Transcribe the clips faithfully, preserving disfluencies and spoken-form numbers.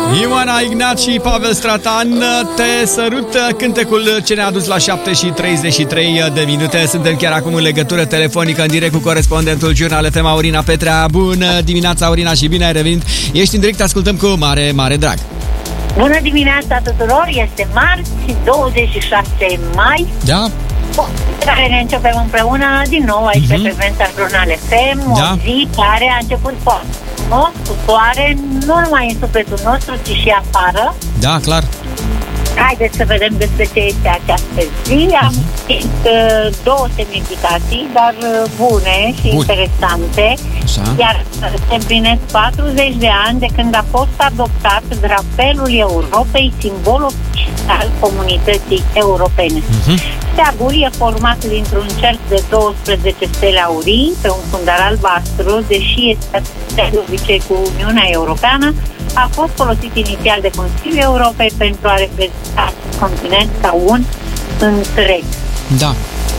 Ioana Ignat și Pavel Stratan, Te sărut, cântecul ce ne-a adus la șapte și treizeci și trei de minute. Suntem chiar acum în legătură telefonică în direct cu corespondentul Jurnal F M, Aurina Petrea. Bună dimineața, Aurina, și bine ai revenit. Ești în direct, ascultăm cu mare, mare drag. Bună dimineața tuturor, este marți, douăzeci și șase mai. Da. Care ne începem împreună din nou aici uh-huh. pe frecvența Jurnal F M, da. O zi care a început foarte frumos, cu soare, nu numai în sufletul nostru, ci și afară. Da, clar. Haideți să vedem despre ce este această zi. Am uh-huh. uh, două semnificații, dar uh, bune și Bun. interesante. Așa. Iar se împlinesc patruzeci de ani de când a fost adoptat drapelul Europei, simbol al comunității europene. Uh-huh. Steagul e format dintr-un cerc de douăsprezece stele aurii pe un fundal albastru, deși este de obicei cu Uniunea Europeană, a fost folosit inițial de Consiliul Europei pentru a reprezenta continent ca un întreg. Da.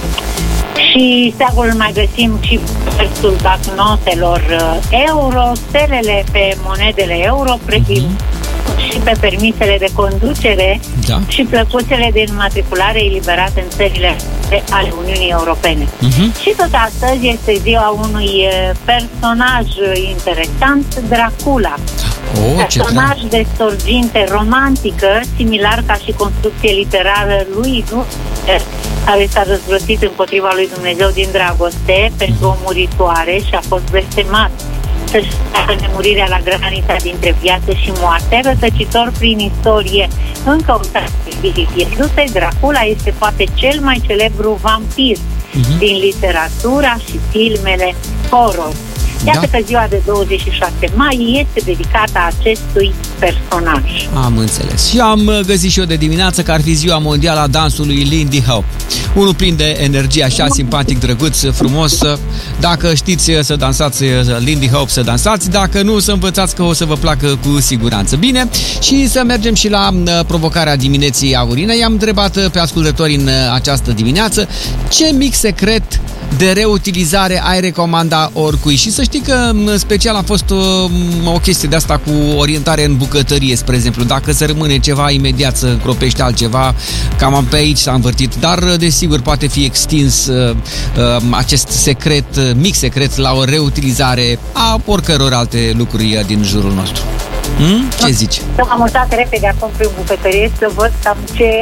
Și steagul îl mai găsim și pe restul bancnotelor euro, stelele pe monedele euro, precum uh-huh. și pe permisele de conducere, da. și plăcuțele de înmatriculare eliberate în țările ale Uniunii Europene. Uh-huh. Și tot astăzi este ziua unui personaj interesant, Dracula. Oh, personaj de sorginte romantică, similar ca și construcție literară lui Lucifer, care s-a răzvrătit împotriva lui Dumnezeu din dragoste pentru o muritoare și a fost blestemat să-și facă nemurirea la granița dintre viață și moarte. Rătăcitor prin istorie în căutarea iubirii pierdute, Dracula este poate cel mai celebru vampir uh-huh. din literatura și filmele horror. Iată da. că ziua de douăzeci și șase mai este dedicată acestui personaj. Am înțeles. Și am găsit și eu de dimineață că ar fi ziua mondială a dansului Lindy Hop. Unul plin de energie, așa, simpatic, drăguț, frumos. Dacă știți să dansați Lindy Hop, să dansați. Dacă nu, să învățați, că o să vă placă cu siguranță. Bine, și să mergem și la provocarea dimineții, Aurina. I-am întrebat pe ascultători în această dimineață ce mic secret de reutilizare ai recomanda oricui. Și să știi că în special a fost o, o chestie de asta cu orientare în bucătărie, spre exemplu. Dacă se rămâne ceva, imediat să încropești altceva. Cam pe aici s-a învârtit. Dar, desigur, poate fi extins uh, uh, acest secret, mic secret, la o reutilizare a oricăror alte lucruri din jurul nostru. Hmm? Ce zici? M-am mutat repede acum prin bucătărie să văd cam ce...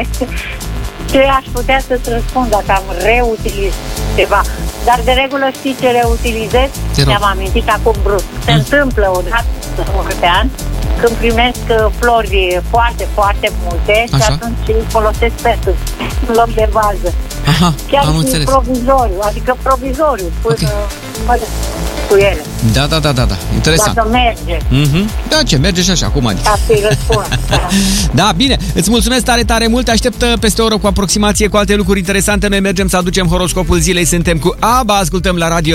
ce aș putea să-ți răspund dacă am reutilizat ceva. Dar de regulă știi ce reutilizez? Mi-am amintit acum brusc. Se mm. întâmplă o dată pe an când primesc flori foarte, foarte multe. Așa. Și atunci îi folosesc pe în loc de vază. Aha, chiar și înțeles. Provizoriu, adică provizoriu până okay. cu ele. Da, da, da, da, da. Interesant. Dacă merge. Mm-hmm. Da, ce merge și așa, cum adică? Ca să-i răspund. Da, bine. Îți mulțumesc tare, tare mult. Te aștept peste o oră cu aproximație cu alte lucruri interesante. Noi mergem să aducem horoscopul zilei. Suntem cu ABBA, ascultăm la radio.